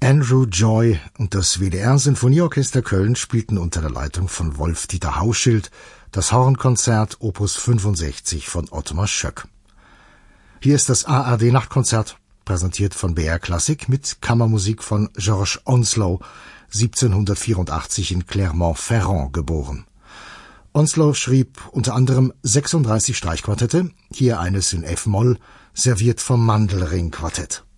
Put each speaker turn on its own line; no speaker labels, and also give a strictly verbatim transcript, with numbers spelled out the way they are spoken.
Andrew Joy und das W D R-Sinfonieorchester Köln spielten unter der Leitung von Wolf-Dieter Hauschild das Hornkonzert Opus fünfundsechzig von Ottmar Schöck. Hier ist das A R D-Nachtkonzert, präsentiert von B R Klassik mit Kammermusik von Georges Onslow, siebzehnhundertvierundachtzig in Clermont-Ferrand geboren. Onslow schrieb unter anderem sechsunddreißig Streichquartette, hier eines in F-Moll, serviert vom Mandelring-Quartett.